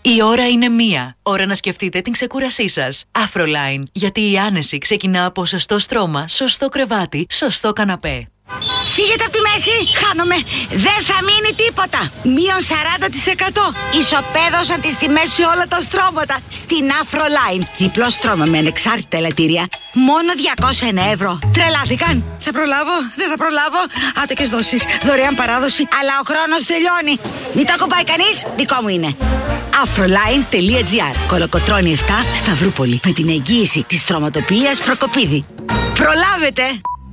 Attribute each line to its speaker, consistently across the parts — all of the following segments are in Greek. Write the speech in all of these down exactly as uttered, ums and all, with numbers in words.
Speaker 1: Η ώρα είναι μία. Ώρα να σκεφτείτε την ξεκούρασή σας. Afroline. Γιατί η άνεση ξεκινά από σωστό στρώμα, σωστό κρεβάτι, σωστό καναπέ.
Speaker 2: Φύγετε από τη μέση, χάνομαι. Δεν θα μείνει τίποτα. Μείον σαράντα τοις εκατό. Ισοπαίδωσαν τις τιμές σε όλα τα στρώματα. Στην Afroline. Διπλό στρώμα με ανεξάρτητα ελαττήρια. Μόνο διακόσια ένα ευρώ. Τρελάθηκαν. Θα προλάβω, δεν θα προλάβω. Άτοκες δόσεις, δωρεάν παράδοση. Αλλά ο χρόνος τελειώνει. Μην το ακουμπάει κανείς, δικό μου είναι. Afroline.gr. Κολοκοτρώνη επτά, Σταυρούπολη. Με την εγγύηση της στρωματοποιίας Προκοπίδη. Προλάβετε!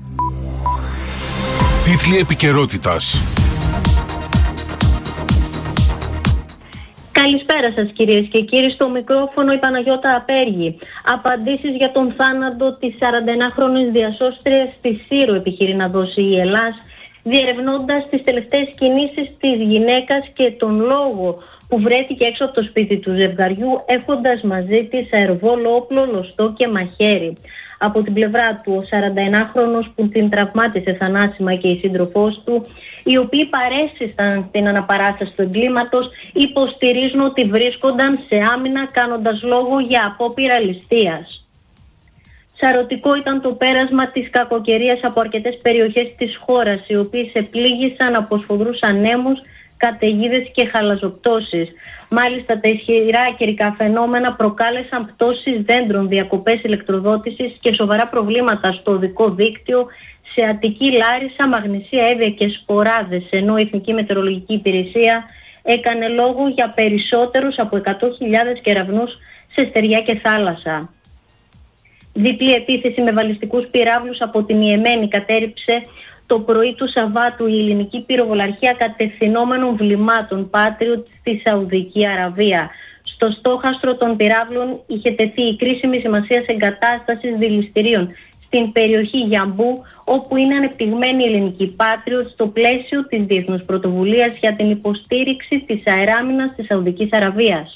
Speaker 3: Τίτλοι επικαιρότητας.
Speaker 4: Καλησπέρα σας κυρίες και κύριοι, στο μικρόφωνο η Παναγιώτα Απέργη. Απαντήσεις για τον θάνατο της σαρανταενάχρονης διασώστριας στη Σύρο επιχειρεί να δώσει η Ελλάς, διερευνώντας τις τελευταίες κινήσεις της γυναίκας και τον λόγο που βρέθηκε έξω από το σπίτι του ζευγαριού έχοντας μαζί της αεροβόλο, όπλο, λωστό και μαχαίρι. Από την πλευρά του, ο σαρανταενάχρονος που την τραυμάτισε θανάσιμα και η σύντροφός του, οι οποίοι παρέσυσαν στην αναπαράσταση του εγκλήματος, υποστηρίζουν ότι βρίσκονταν σε άμυνα κάνοντας λόγο για απόπειρα ληστείας. Σαρωτικό ήταν το πέρασμα της κακοκαιρίας από αρκετές περιοχές της χώρας, οι οποίες επλήγησαν από σφοδρούς ανέμους, καταιγίδες και χαλαζοπτώσεις. Μάλιστα, τα ισχυρά καιρικά φαινόμενα προκάλεσαν πτώσεις δέντρων, διακοπές ηλεκτροδότησης και σοβαρά προβλήματα στο οδικό δίκτυο σε Αττική, Λάρισα, Μαγνησία, Εύβοια και Σποράδες, ενώ η Εθνική Μετεωρολογική Υπηρεσία έκανε λόγο για περισσότερους από εκατό χιλιάδες κεραυνούς σε στεριά και θάλασσα. Διπλή επίθεση με βαλιστικούς πυράβλους από την Ιεμένη κατέριψε το πρωί του Σαββάτου η ελληνική πυροβολαρχία κατευθυνόμενων βλημάτων Patriot στη Σαουδική Αραβία. Στο στόχαστρο των πυράβλων είχε τεθεί η κρίσιμη σημασία εγκατάστασης δηληστηρίων στην περιοχή Γιαμπού, όπου είναι ανεπτυγμένη η ελληνική Patriot στο πλαίσιο της διεθνούς πρωτοβουλίας για την υποστήριξη της αεράμινας της Σαουδικής Αραβίας.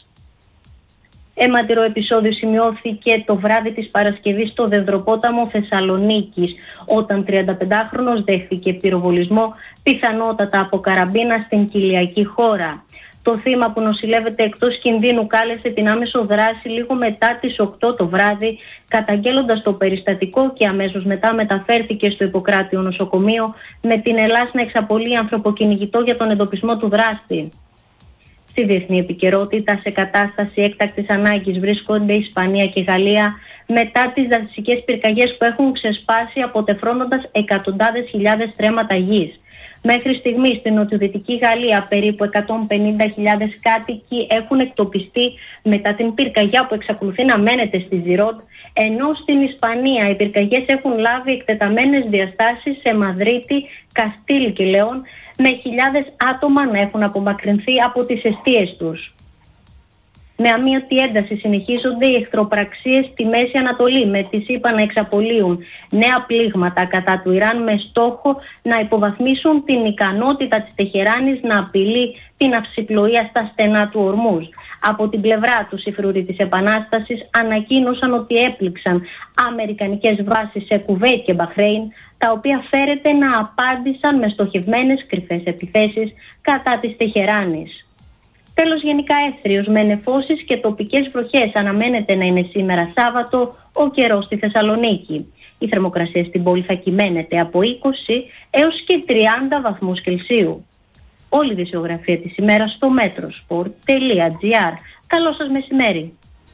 Speaker 4: Αιματηρό επεισόδιο σημειώθηκε το βράδυ της Παρασκευής στο Δεδροπόταμο Θεσσαλονίκης, όταν τριανταπεντάχρονος δέχθηκε πυροβολισμό, πιθανότατα από καραμπίνα στην κοιλιακή χώρα. Το θύμα, που νοσηλεύεται εκτός κινδύνου, κάλεσε την άμεσο δράση λίγο μετά τις οκτώ το βράδυ, καταγγέλλοντας το περιστατικό, και αμέσως μετά μεταφέρθηκε στο Ιπποκράτειο νοσοκομείο, με την Ελλάς να εξαπολύει ανθρωποκυνηγητό για τον εντοπισμό του δράστη. Στη διεθνή επικαιρότητα, σε κατάσταση έκτακτης ανάγκης βρίσκονται η Ισπανία και η Γαλλία μετά τις δασικές πυρκαγιές που έχουν ξεσπάσει, αποτεφρώνοντας εκατοντάδες χιλιάδες στρέμματα γης. Μέχρι στιγμής στην νοτιοδυτική Γαλλία περίπου εκατόν πενήντα χιλιάδες κάτοικοι έχουν εκτοπιστεί μετά την πυρκαγιά που εξακολουθεί να μένεται στη Ζιρόντ, ενώ στην Ισπανία οι πυρκαγιές έχουν λάβει εκτεταμένες διαστάσεις σε Μαδρίτη, Καστίλ και Λεόν, με χιλιάδες άτομα να έχουν απομακρυνθεί από τις εστίες τους. Με αμύωτη ένταση συνεχίζονται οι εχθροπραξίες στη Μέση Ανατολή, με τις ΗΠΑ να εξαπολύουν νέα πλήγματα κατά του Ιράν με στόχο να υποβαθμίσουν την ικανότητα της Τεχεράνης να απειλεί την αυσιπλοεία στα στενά του Ορμούζ. Από την πλευρά τους, οι φρουροί της Επανάστασης ανακοίνωσαν ότι έπληξαν αμερικανικές βάσεις σε Κουβέιτ και Μπαχρέιν, τα οποία φέρεται να απάντησαν με στοχευμένες κρυφές επιθέσεις κατά της Τεχεράνης. Τέλος, γενικά έθριος με νεφώσεις και τοπικές βροχές αναμένεται να είναι σήμερα Σάββατο ο καιρός στη Θεσσαλονίκη. Η θερμοκρασία στην πόλη θα κυμαίνεται από είκοσι έως και τριάντα βαθμούς Κελσίου. Όλη η δισιογραφία της ημέρας στο μέτροσπορτ τελεία τζι άρ. Καλό σας μεσημέρι.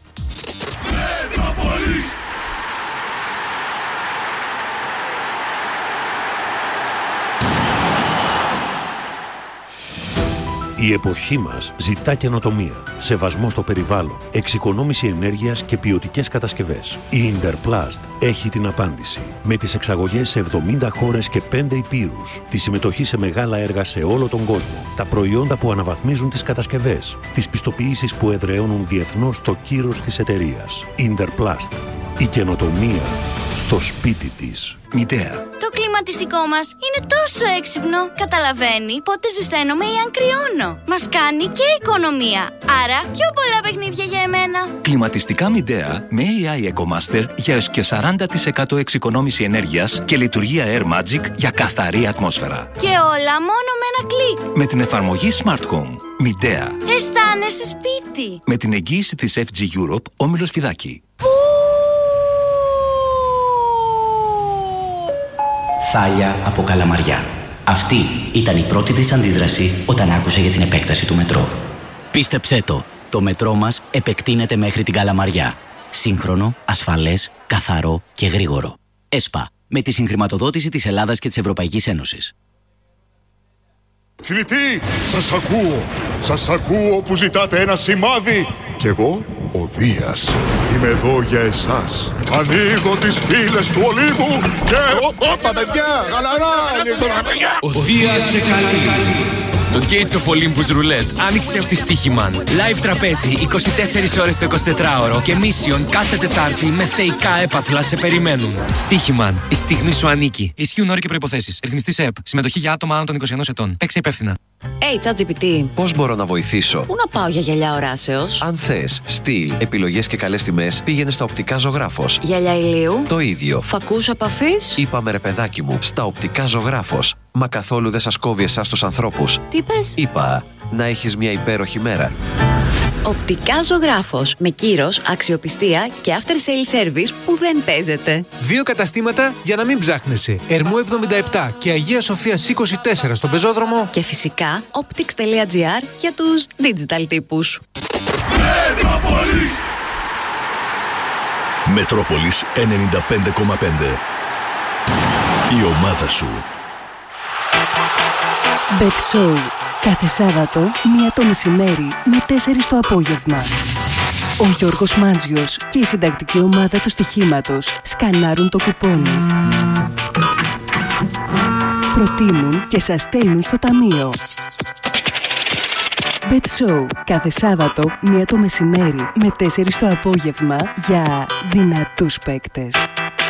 Speaker 5: Η εποχή μας ζητά καινοτομία, σεβασμό στο περιβάλλον, εξοικονόμηση ενέργειας και ποιοτικές κατασκευές. Η Interplast έχει την απάντηση. Με τις εξαγωγές σε εβδομήντα χώρες και πέντε υπήρους, τη συμμετοχή σε μεγάλα έργα σε όλο τον κόσμο, τα προϊόντα που αναβαθμίζουν τις κατασκευές, τις πιστοποιήσεις που εδραιώνουν διεθνώς το κύρος της εταιρείας. Interplast. Η καινοτομία στο σπίτι της.
Speaker 6: Μητέρα.
Speaker 7: Το κλίμα
Speaker 6: κλιματιστικό μας είναι τόσο έξυπνο. Καταλαβαίνει πότε ζεσταίνομαι ή αν κρυώνω. Μας κάνει και οικονομία. Άρα πιο πολλά παιχνίδια για εμένα.
Speaker 7: Κλιματιστικά Midea με έι άι EcoMaster για έως και σαράντα τοις εκατό εξοικονόμηση ενέργειας και λειτουργία Air Magic για καθαρή ατμόσφαιρα.
Speaker 6: Και όλα μόνο με ένα κλικ.
Speaker 7: Με την εφαρμογή Smart Home. Midea.
Speaker 6: Αισθάνεσαι σπίτι.
Speaker 7: Με την εγγύηση της εφ τζι Europe, Όμιλος Φιδάκη.
Speaker 8: Θάλια από Καλαμαριά. Αυτή ήταν η πρώτη της αντίδραση όταν άκουσε για την επέκταση του μετρό. Πίστεψέ το, το μετρό μας επεκτείνεται μέχρι την Καλαμαριά. Σύγχρονο, ασφαλές, καθαρό και γρήγορο. ΕΣΠΑ, με τη συγχρηματοδότηση της Ελλάδας και της Ευρωπαϊκής Ένωσης.
Speaker 3: Θηλυκοί, σας ακούω. Σας ακούω που ζητάτε ένα σημάδι. Κι εγώ, ο Δίας, είμαι εδώ για εσάς. Ανοίγω τις πύλες του ολίγου και... Όπα, παιδιά, γαλαρά!
Speaker 9: Ο Δίας σε καλεί. Το Gates of Olympus Roulette άνοιξε στη Στίχημαν. Live τραπέζι είκοσι τέσσερις ώρες το εικοσιτετράωρο και Mission κάθε Τετάρτη με θεϊκά έπαθλα σε περιμένουν. Στίχημαν. Η στιγμή σου ανήκει. Ισχύουν όροι και προϋποθέσεις. Ρυθμιστής ΕΕΠ. Συμμετοχή για άτομα άνω των είκοσι ενός ετών. Παίξε υπεύθυνα.
Speaker 10: Hey, ChatGPT.
Speaker 11: Πώς μπορώ να βοηθήσω?
Speaker 10: Πού να πάω για γυαλιά οράσεως?
Speaker 11: Αν θες στυλ, επιλογές και καλές τιμές, πήγαινε στα Οπτικά Ζωγράφος.
Speaker 10: Γυαλιά ηλίου.
Speaker 11: Το ίδιο.
Speaker 10: Φακούς επαφής.
Speaker 11: Είπαμε ρε παιδάκι μου, στα Οπτικά Ζωγράφος. Μα καθόλου δεν σας κόβει εσάς τους ανθρώπους.
Speaker 10: Τι πες?
Speaker 11: Είπα, να έχεις μια υπέροχη μέρα.
Speaker 10: Οπτικά Ζωγράφος. Με κύρος, αξιοπιστία και after sale service που δεν παίζεται.
Speaker 12: Δύο καταστήματα για να μην ψάχνεσαι. Ερμού εβδομήντα επτά και Αγία Σοφίας είκοσι τέσσερα στον Πεζόδρομο.
Speaker 10: Και φυσικά optics.gr για τους digital τύπους.
Speaker 13: Μετρόπολης. Μετρόπολης ενενήντα πέντε κόμμα πέντε. Η ομάδα σου.
Speaker 14: Bet Show. Κάθε Σάββατο, μία το μεσημέρι με τέσσερις το απόγευμα. Ο Γιώργος Μάντζιος και η συντακτική ομάδα του στοιχήματος σκανάρουν το κουπόνι. Προτείνουν και σας στέλνουν στο ταμείο. Bet Show. Κάθε Σάββατο, μία το μεσημέρι με τέσσερις το απόγευμα για δυνατούς παίκτες.